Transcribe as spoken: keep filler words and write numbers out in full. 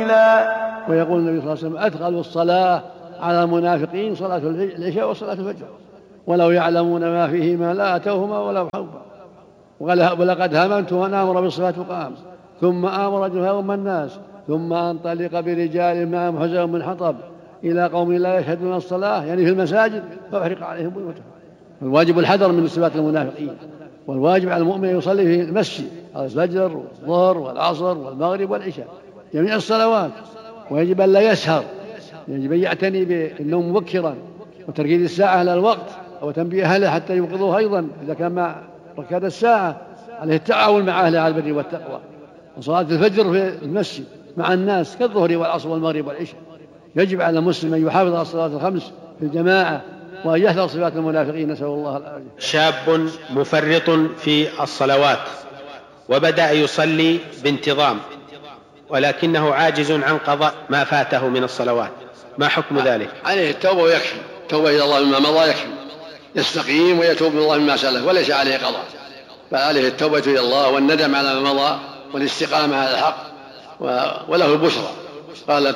قليلا. ويقول النبي صلى الله عليه وسلم: أثقل الصلاة على المنافقين صلاة العشاء وصلاة الفجر، ولو يعلمون ما فيهما لا أتوهما ولو حبا. ولقد هممت أن آمر بالصلاة تقام، ثم آمر يوم الناس، ثم أنطلق برجال معهم حزم من حطب إلى قوم لا يشهدون الصلاة، يعني في المساجد، فأحرق عليهم بيوتهم. الواجب الحذر من صفات المنافقين، والواجب على المؤمن يصلي في المسجد الفجر والظهر والعصر والمغرب والعشاء، جميع الصلوات. ويجب أن لا يسهر، يجب أن يعتني بالنوم مبكرا وتركيز الساعة على الوقت، أو تنبيه أهله حتى يوقظوه أيضا إذا كان مع ركاد الساعة. عليه التعاون مع أهله على البر والتقوى. وصلاة الفجر في المسجد مع الناس كالظهر والعصر والمغرب والعشاء. يجب على المسلم أن يحافظ على الصلاة الخمس في الجماعة، وأن يحذر صفات المنافقين، نسأل الله العافية. شاب مفرط في الصلوات وبدأ يصلي بانتظام، ولكنه عاجز عن قضاء ما فاته من الصلوات، ما حكم ذلك؟ عليه التوبة ويكفي، توبة إلى الله مما مضى يكفي، يستقيم ويتوب من الله مما سلف، وليس عليه قضاء، بل عليه التوبة إلى الله والندم على ما مضى والاستقامة على الحق، وله البشرى. قال